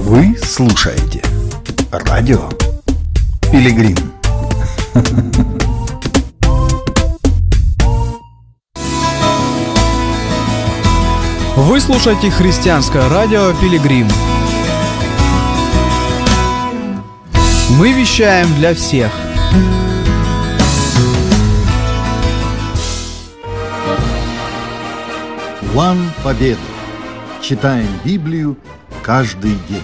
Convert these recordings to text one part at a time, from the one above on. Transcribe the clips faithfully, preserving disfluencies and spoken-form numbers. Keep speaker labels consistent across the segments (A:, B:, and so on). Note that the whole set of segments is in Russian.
A: Вы слушаете радио Пилигрим.
B: Вы слушаете христианское радио Пилигрим. Мы вещаем для всех.
A: План победы. Читаем Библию каждый день.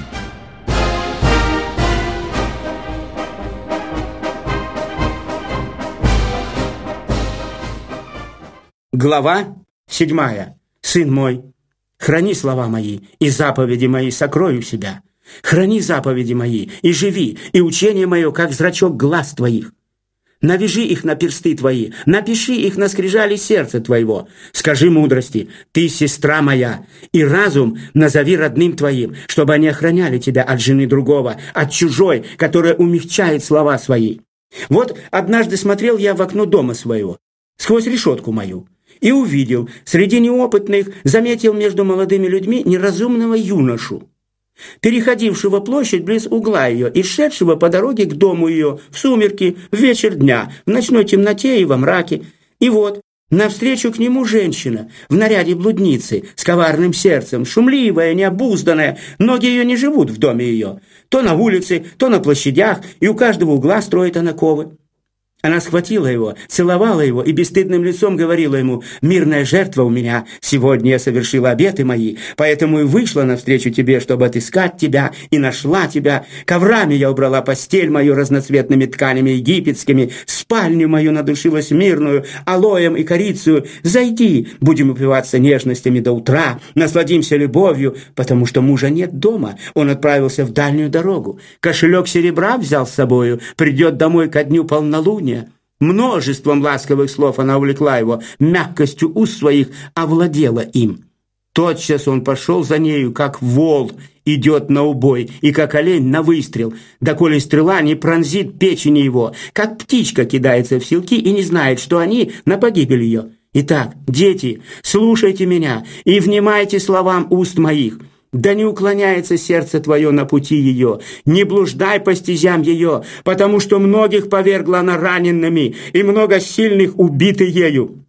C: Глава седьмая. Сын мой, храни слова мои, и заповеди мои сокрой у себя. Храни заповеди мои, и живи, и учение мое, как зрачок глаз твоих. Навяжи их на персты твои, напиши их на скрижали сердца твоего. Скажи мудрости, ты сестра моя, и разум назови родным твоим, чтобы они охраняли тебя от жены другого, от чужой, которая умягчает слова свои. Вот однажды смотрел я в окно дома своего, сквозь решетку мою, и увидел, среди неопытных заметил между молодыми людьми неразумного юношу, переходившего площадь близ угла ее и шедшего по дороге к дому ее в сумерки, в вечер дня, в ночной темноте и во мраке. И вот навстречу к нему женщина в наряде блудницы, с коварным сердцем, шумливая, необузданная, ноги ее не живут в доме ее, то на улице, то на площадях, и у каждого угла строит она ковы. Она схватила его, целовала его и бесстыдным лицом говорила ему: «Мирная жертва у меня, сегодня я совершила обеты мои, поэтому и вышла навстречу тебе, чтобы отыскать тебя, и нашла тебя. Коврами я убрала постель мою разноцветными тканями египетскими, спальню мою надушилась мирную, алоем и корицею. Зайди, будем упиваться нежностями до утра, насладимся любовью, потому что мужа нет дома, он отправился в дальнюю дорогу. Кошелек серебра взял с собою, придет домой ко дню полнолуния». Множеством ласковых слов она увлекла его, мягкостью уст своих овладела им. Тотчас он пошел за нею, как вол идет на убой, и как олень на выстрел, доколе стрела не пронзит печени его, как птичка кидается в селки и не знает, что они на погибель ее. Итак, дети, слушайте меня и внимайте словам уст моих. Да не уклоняется сердце твое на пути ее, не блуждай по стезям ее, потому что многих повергла она раненными, и много сильных убиты ею.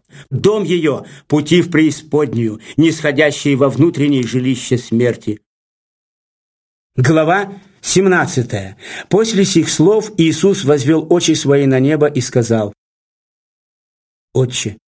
C: Дом ее – пути в преисподнюю, нисходящие во внутреннее жилище смерти». Глава семнадцатая. После сих слов Иисус возвел очи свои на небо и сказал: «Отче,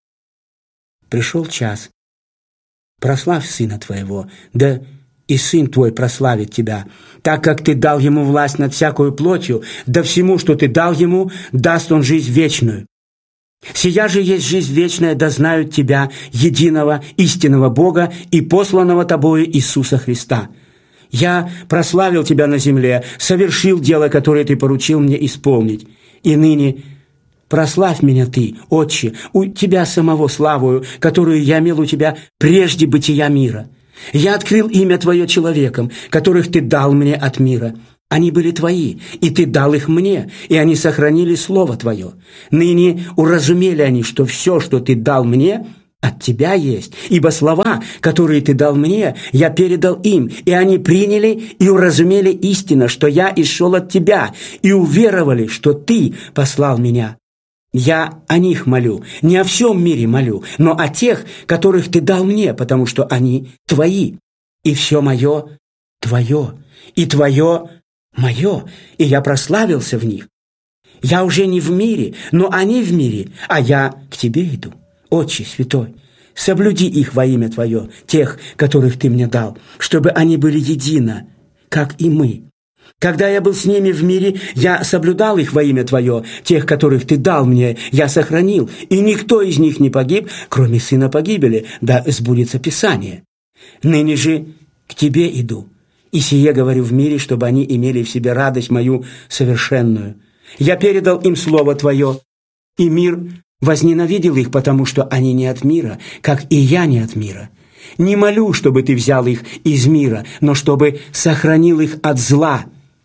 C: пришел час. Прославь Сына Твоего, да и Сын Твой прославит Тебя, так как Ты дал Ему власть над всякою плотью, да всему, что Ты дал Ему, даст Он жизнь вечную. Сия же есть жизнь вечная, да знают Тебя, единого истинного Бога и посланного Тобою Иисуса Христа. Я прославил Тебя на земле, совершил дело, которое Ты поручил мне исполнить, и ныне прославь меня Ты, Отче, у Тебя самого славою, которую я имел у Тебя прежде бытия мира. Я открыл имя Твое человекам, которых Ты дал мне от мира. Они были Твои, и Ты дал их мне, и они сохранили Слово Твое. Ныне уразумели они, что все, что Ты дал мне, от Тебя есть, ибо слова, которые Ты дал мне, я передал им, и они приняли и уразумели истину, что я исшел от Тебя, и уверовали, что Ты послал меня. Я о них молю, не о всем мире молю, но о тех, которых Ты дал мне, потому что они Твои, и все мое Твое, и Твое мое, и я прославился в них. Я уже не в мире, но они в мире, а я к Тебе иду, Отче Святой. Соблюди их во имя Твое, тех, которых Ты мне дал, чтобы они были едино, как и мы. Когда я был с ними в мире, я соблюдал их во имя Твое, тех, которых Ты дал мне, я сохранил, и никто из них не погиб, кроме сына погибели, да сбудется Писание. Ныне же к Тебе иду, и сие говорю в мире, чтобы они имели в себе радость мою совершенную. Я передал им Слово Твое, и мир возненавидел их, потому что они не от мира, как и я не от мира. Не молю, чтобы Ты взял их из мира, но чтобы сохранил их от зла.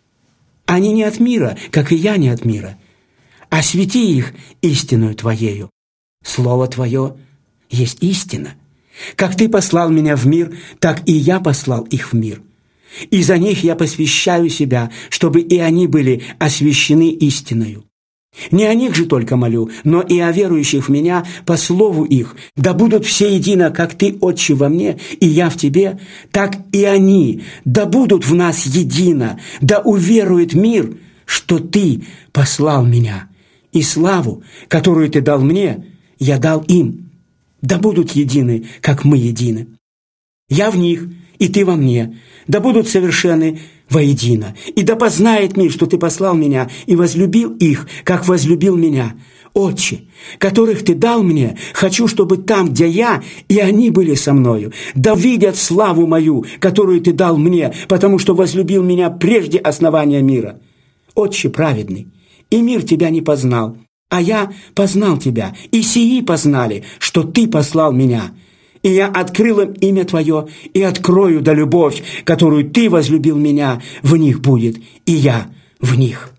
C: Они не от мира, как и я не от мира. Освети их истиною Твоею. Слово Твое есть истина. Как Ты послал меня в мир, так и я послал их в мир. и за них я посвящаю себя, чтобы и они были освящены истиною. Не о них же только молю, но и о верующих в Меня по слову их, да будут все едино, как Ты, Отче, во мне, и я в Тебе, так и они, да будут в нас едино, да уверует мир, что Ты послал Меня, и славу, которую Ты дал мне, я дал им, да будут едины, как мы едины. Я в них, и Ты во мне, да будут совершенны воедино, и да познает мир, что Ты послал Меня и возлюбил их, как возлюбил Меня. Отче, которых Ты дал мне, хочу, чтобы там, где я, и они были со мною, да видят славу мою, которую Ты дал мне, потому что возлюбил Меня прежде основания мира. Отче праведный, и мир Тебя не познал, а я познал Тебя, и сии познали, что Ты послал Меня. И я открыл им имя Твое, и открою да любовь, которую Ты возлюбил Меня, в них будет, и я в них».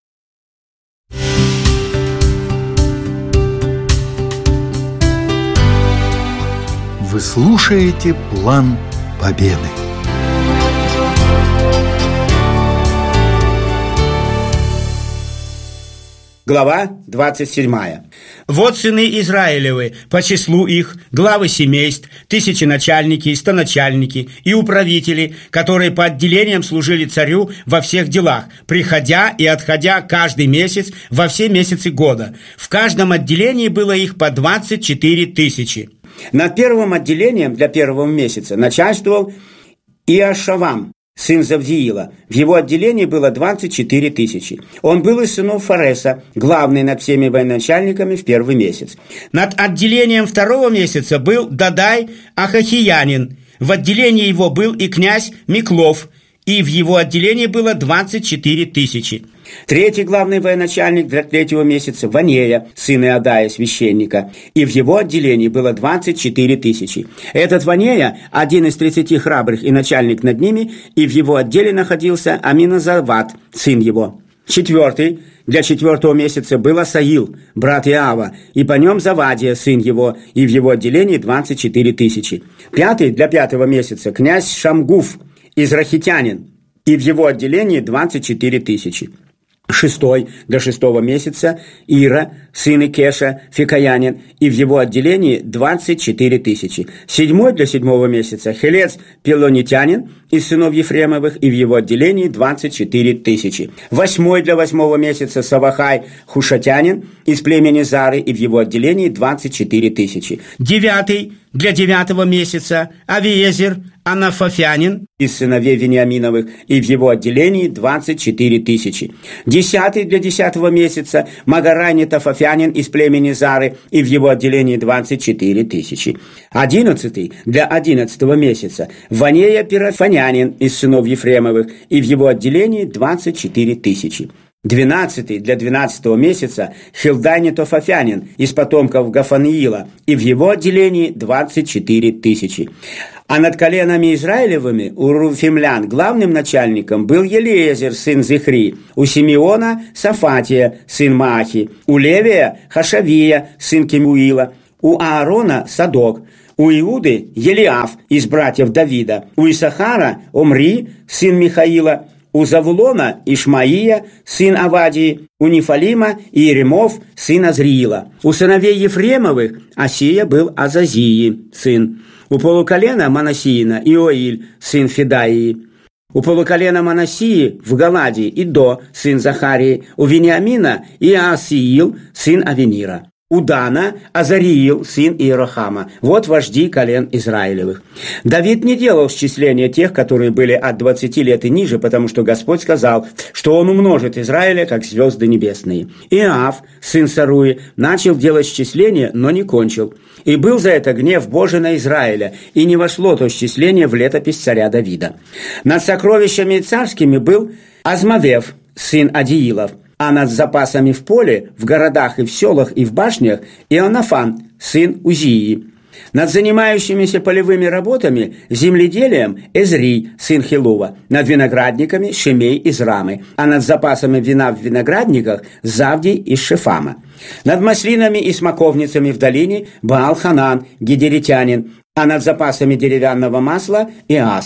A: Вы слушаете «План Победы».
C: Глава двадцать седьмая. «Вот сыны Израилевы, по числу их, главы семейств, тысяченачальники, стоначальники и управители, которые по отделениям служили царю во всех делах, приходя и отходя каждый месяц во все месяцы года. В каждом отделении было их по двадцать четыре тысячи. Над первым отделением для первого месяца начальствовал Иошавам, сын Завдиила. В его отделении было двадцать четыре тысячи. Он был из сынов Фареса, главный над всеми военачальниками в первый месяц. Над отделением второго месяца был Дадай Ахахиянин. В отделении его был и князь Миклов, и в его отделении было двадцать четыре тысячи. Третий главный военачальник для третьего месяца – Ванея, сын Иодая, священника, и в его отделении было двадцать четыре тысячи. Этот Ванея – один из тридцати храбрых и начальник над ними, и в его отделе находился Аминазават, сын его. Четвертый для четвертого месяца был Асаил, брат Иава, и по нем Завадия, сын его, и в его отделении двадцать четыре тысячи. Пятый для пятого месяца – князь Шамгуф, израхитянин, и в его отделении двадцать четыре тысячи. Шестой до шестого месяца Ира, сын Икеша, фикаянин, и в его отделении двадцать четыре тысячи. Седьмой для седьмого месяца Хелец, пелонитянин, из сынов Ефремовых, и в его отделении двадцать четыре тысячи. Восьмой для восьмого месяца Савахай, хушатянин, из племени Зары, и в его отделении двадцать четыре тысячи. Девятый для девятого месяца Авиезер, Анафафянин, из сыновей Вениаминовых, и в его отделении двадцать четыре тысячи. Десятый для десятого месяца Магарай Тафафянин, из племени Зары, и в его отделении двадцать четыре тысячи. Одиннадцатый для одиннадцатого месяца Ванея Пирафанянин, из сынов Ефремовых, и в его отделении двадцать четыре тысячи. Двенадцатый для двенадцатого месяца Хилдай Тофафянин, из потомков Гафаниила, и в его отделении двадцать четыре тысячи. А над коленами Израилевыми у руфимлян главным начальником был Елиезер, сын Зихри, у Симеона Сафатия, сын Маахи, у Левия Хашавия, сын Кемуила, у Аарона Садок, у Иуды Елиаф из братьев Давида, у Исахара Омри, сын Михаила, у Завулона Ишмаия, сын Авадии, у Нефалима Иеремов, сын Азриила. У сыновей Ефремовых Асия был Азазии, сын. У полуколена Манасиина Иоиль, сын Федаии. У полуколена Манасии в Галаде Идо, сын Захарии. У Вениамина Иасиил, сын Авенира. У Дана Азариил, сын Иерохама. Вот вожди колен Израилевых. Давид не делал счисления тех, которые были от двадцати лет и ниже, потому что Господь сказал, что Он умножит Израиля, как звезды небесные. Иав, сын Саруи, начал делать счисление, но не кончил. И был за это гнев Божий на Израиля, и не вошло то счисление в летопись царя Давида. Над сокровищами царскими был Азмавев, сын Адиилов, а над запасами в поле, в городах и в селах и в башнях Ионафан, сын Узии. Над занимающимися полевыми работами, земледелием Эзрий, сын Хилува, над виноградниками Шемей из Рамы, а над запасами вина в виноградниках Завдий из Шефама. Над маслинами и смоковницами в долине Баал-Ханан, гедеритянин, а над запасами деревянного масла Иас.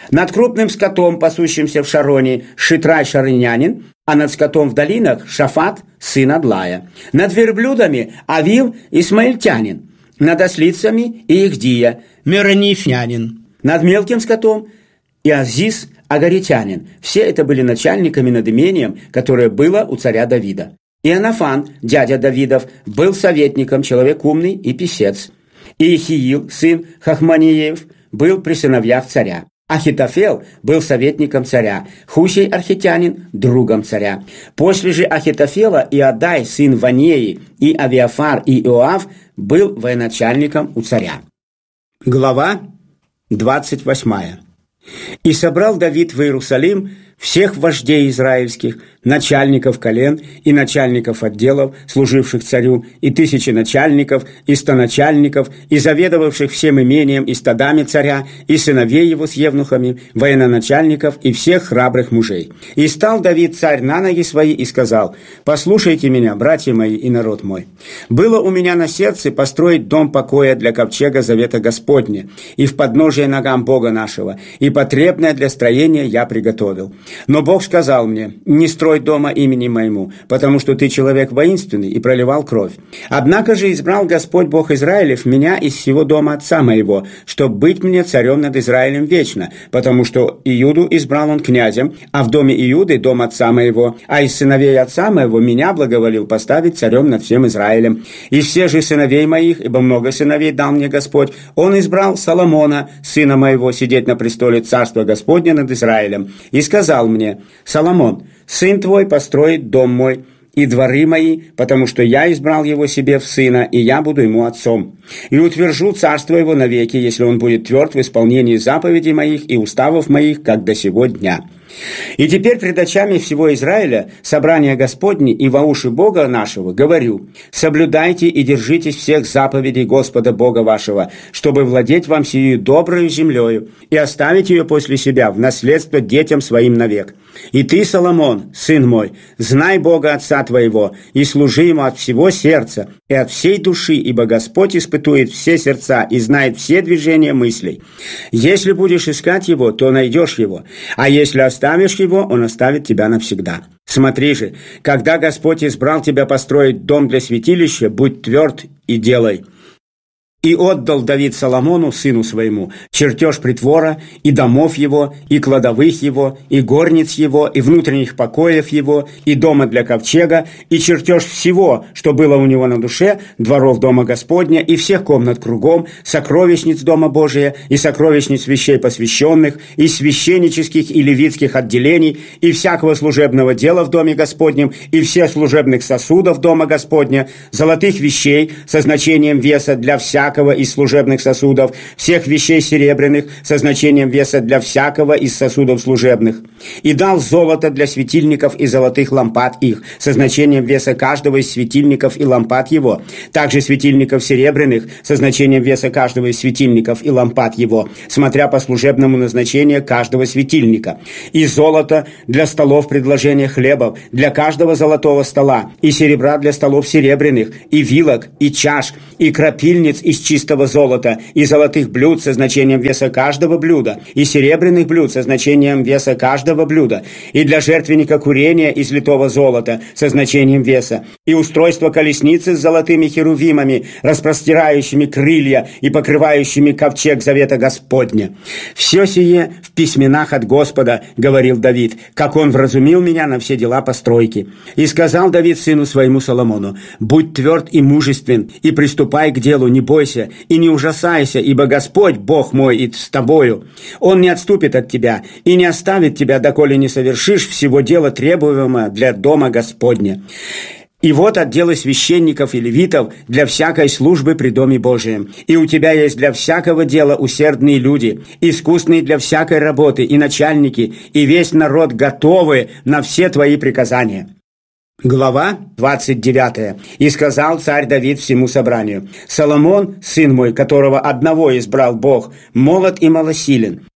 C: Над крупным скотом, пасущимся в Шароне, Шитрай шарынянин, а над скотом в долинах Шафат, сын Адлая. Над верблюдами Авил, исмаильтянин. Над ослицами Ихдия, меронифнянин. Над мелким скотом Иазис, агаритянин. Все это были начальниками над имением, которое было у царя Давида. Ионафан, дядя Давидов, был советником, человек умный и писец. Иехиил, сын Хахманиев, был при сыновьях царя. Ахитофел был советником царя, Хусей архитянин – другом царя. После же Ахитофела Иодай, сын Ванеи, и Авиафар, и Иоав был военачальником у царя. Глава двадцать восьмая. «И собрал Давид в Иерусалим всех вождей израильских, начальников колен и начальников отделов, служивших царю, и тысячи начальников, и стоначальников, и заведовавших всем имением и стадами царя, и сыновей его с евнухами, военачальников и всех храбрых мужей. И стал Давид царь на ноги свои и сказал: послушайте меня, братья мои и народ мой. Было у меня на сердце построить дом покоя для ковчега завета Господня, и в подножие ногам Бога нашего, и потребное для строения я приготовил. Но Бог сказал мне: не строй дома имени моему, потому что ты человек воинственный и проливал кровь. Однако же избрал Господь Бог Израилев меня из всего дома отца моего, чтоб быть мне царем над Израилем вечно, потому что Иуду избрал он князем, а в доме Иуды дом отца моего, а из сыновей отца моего меня благоволил поставить царем над всем Израилем. И все же сыновей моих, ибо много сыновей дал мне Господь, он избрал Соломона, сына моего, сидеть на престоле царства Господня над Израилем, и сказал мне: Соломон, сын твой построит дом мой и дворы мои, потому что я избрал его себе в сына, и я буду ему отцом. И утвержу царство его навеки, если он будет тверд в исполнении заповедей моих и уставов моих, как до сего дня. И теперь пред очами всего Израиля, собрания Господни и во уши Бога нашего, говорю: соблюдайте и держитесь всех заповедей Господа Бога вашего, чтобы владеть вам сию доброю землею и оставить ее после себя в наследство детям своим навек. И ты, Соломон, сын мой, знай Бога Отца твоего и служи ему от всего сердца и от всей души, ибо Господь испытует все сердца и знает все движения мыслей. Если будешь искать его, то найдешь его, а если оставишь его, он оставит тебя навсегда. Смотри же, когда Господь избрал тебя построить дом для святилища, будь тверд и делай. И отдал Давид Соломону, сыну своему, чертеж притвора, и домов его, и кладовых его, и горниц его, и внутренних покоев его, и дома для ковчега, и чертеж всего, что было у него на душе, дворов дома Господня, и всех комнат кругом, сокровищниц дома Божия, и сокровищниц вещей посвященных, и священнических и левитских отделений, и всякого служебного дела в доме Господнем, и всех служебных сосудов дома Господня, золотых вещей со значением веса для всякого из служебных сосудов, всех вещей серебряных со значением веса для всякого из сосудов служебных. И дал золото для светильников и золотых лампад их, со значением веса каждого из светильников и лампад его, также светильников серебряных со значением веса каждого из светильников и лампад его, смотря по служебному назначению каждого светильника. И золото для столов предложения хлебов, для каждого золотого стола, и серебра для столов серебряных, и вилок, и чаш, и крапильниц из чистого золота, и золотых блюд со значением веса каждого блюда, и серебряных блюд со значением веса каждого блюда, и для жертвенника курения из литого золота со значением веса, и устройство колесницы с золотыми херувимами, распростирающими крылья и покрывающими ковчег завета Господня. «Все сие в письменах от Господа, — говорил Давид, — как он вразумил меня на все дела постройки. И сказал Давид сыну своему Соломону: будь тверд и мужествен, и приступай к делу, не бойся, и не ужасайся, ибо Господь, Бог мой, и с тобою. Он не отступит от тебя и не оставит тебя, доколе не совершишь всего дела, требуемого для дома Господня. И вот отделы священников и левитов для всякой службы при Доме Божием. И у тебя есть для всякого дела усердные люди, искусные для всякой работы, и начальники, и весь народ готовы на все твои приказания». Глава двадцать девятая. «И сказал царь Давид всему собранию: Соломон, сын мой, которого одного избрал Бог, молод и малосилен,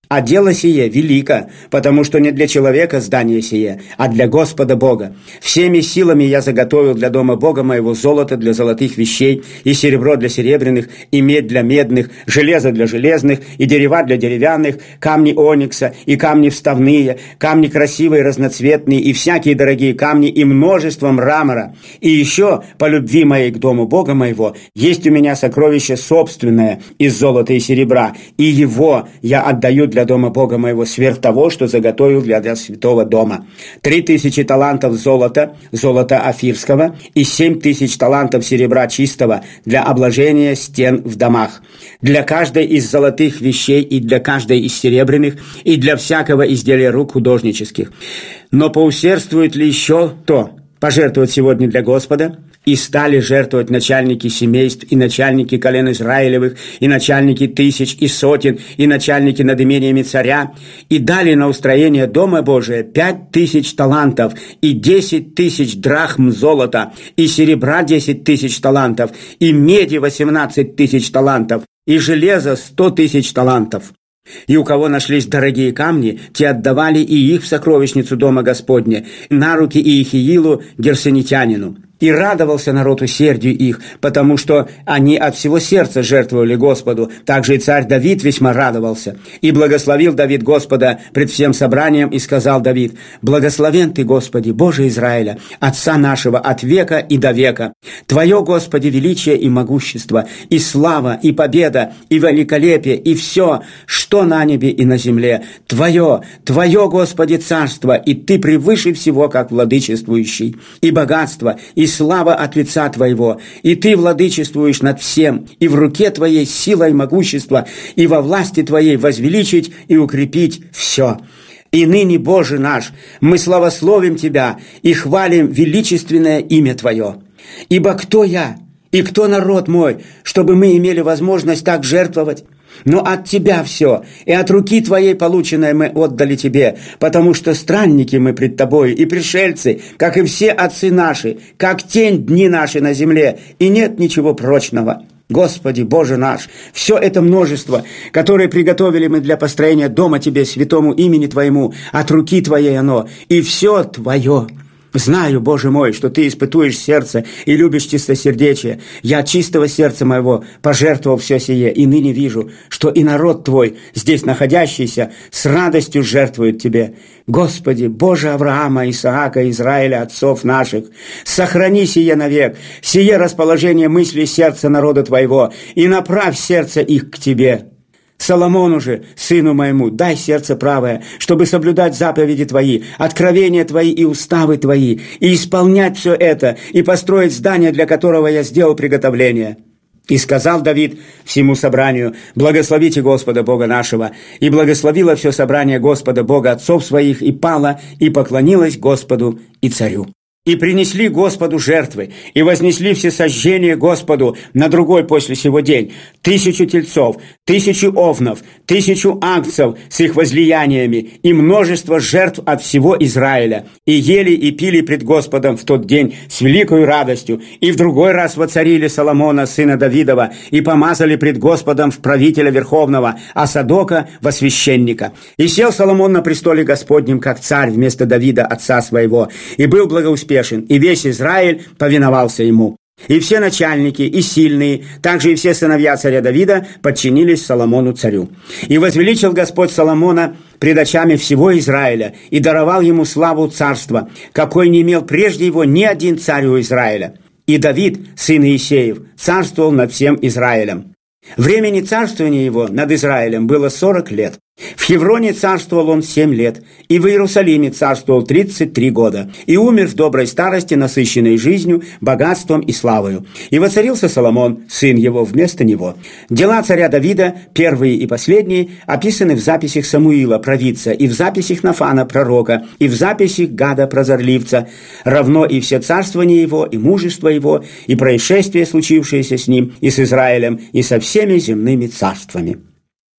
C: А дело сие велико, потому что не для человека здание сие, а для Господа Бога. Всеми силами я заготовил для дома Бога моего золото для золотых вещей, и серебро для серебряных, и медь для медных, железо для железных, и дерева для деревянных, камни оникса, и камни вставные, камни красивые, разноцветные, и всякие дорогие камни, и множество мрамора. И еще, по любви моей к дому Бога моего, есть у меня сокровище собственное из золота и серебра, и его я отдаю для дома Бога моего сверх того, что заготовил для, для святого дома. Три тысячи талантов золота, золота афирского, и семь тысяч талантов серебра чистого для обложения стен в домах. Для каждой из золотых вещей и для каждой из серебряных, и для всякого изделия рук художнических. Но поусердствует ли еще то пожертвовать сегодня для Господа? И стали жертвовать начальники семейств, и начальники колен Израилевых, и начальники тысяч и сотен, и начальники над имениями царя, и дали на устроение Дома Божия пять тысяч талантов, и десять тысяч драхм золота, и серебра десять тысяч талантов, и меди восемнадцать тысяч талантов, и железа сто тысяч талантов. И у кого нашлись дорогие камни, те отдавали и их в сокровищницу Дома Господня, на руки Иехиилу герсонитянину. И радовался народ усердию их, потому что они от всего сердца жертвовали Господу. Также и царь Давид весьма радовался. И благословил Давид Господа пред всем собранием, и сказал Давид: «Благословен Ты, Господи, Боже Израиля, Отца нашего от века и до века. Твое, Господи, величие и могущество, и слава, и победа, и великолепие, и все, что на небе и на земле. Твое, Твое, Господи, царство, и Ты превыше всего, как владычествующий, и богатство, и слава от лица Твоего, и Ты владычествуешь над всем, и в руке Твоей сила и могущество, и во власти Твоей возвеличить и укрепить все. И ныне, Боже наш, мы славословим Тебя и хвалим величественное имя Твое. Ибо кто я и кто народ мой, чтобы мы имели возможность так жертвовать? Но от Тебя все, и от руки Твоей полученное мы отдали Тебе, потому что странники мы пред Тобою и пришельцы, как и все отцы наши, как тень дни наши на земле, и нет ничего прочного. Господи, Боже наш, все это множество, которое приготовили мы для построения дома Тебе, святому имени Твоему, от руки Твоей оно, и все Твое. Знаю, Боже мой, что Ты испытуешь сердце и любишь чистосердечие. Я от чистого сердца моего пожертвовал все сие, и ныне вижу, что и народ Твой, здесь находящийся, с радостью жертвует Тебе. Господи, Боже Авраама, Исаака, Израиля, отцов наших, сохрани сие навек, сие расположение мысли сердца народа Твоего, и направь сердце их к Тебе. Соломону же, сыну моему, дай сердце правое, чтобы соблюдать заповеди Твои, откровения Твои и уставы Твои, и исполнять все это, и построить здание, для которого я сделал приготовление». И сказал Давид всему собранию: «Благословите Господа Бога нашего». И благословило все собрание Господа Бога отцов своих, и пало, и поклонилось Господу и царю. И принесли Господу жертвы, и вознесли все сожжения Господу на другой после сего день тысячу тельцов, тысячу овнов, тысячу агнцев с их возлияниями, и множество жертв от всего Израиля. И ели и пили пред Господом в тот день с великой радостью. И в другой раз воцарили Соломона, сына Давидова, и помазали пред Господом в правителя верховного, а Садока во священника. И сел Соломон на престоле Господнем, как царь вместо Давида, отца своего, и был благоуспешен, и весь Израиль повиновался ему. И все начальники, и сильные, также и все сыновья царя Давида подчинились Соломону царю. И возвеличил Господь Соломона пред очами всего Израиля, и даровал ему славу царства, какой не имел прежде его ни один царь у Израиля. И Давид, сын Иисеев, царствовал над всем Израилем. Времени царствования его над Израилем было сорок лет. В Хевроне царствовал он семь лет, и в Иерусалиме царствовал тридцать три года, и умер в доброй старости, насыщенной жизнью, богатством и славою. И воцарился Соломон, сын его, вместо него. Дела царя Давида, первые и последние, описаны в записях Самуила, провидца, и в записях Нафана, пророка, и в записях Гада, прозорливца, равно и все царствование его, и мужество его, и происшествия, случившиеся с ним, и с Израилем, и со всеми земными царствами.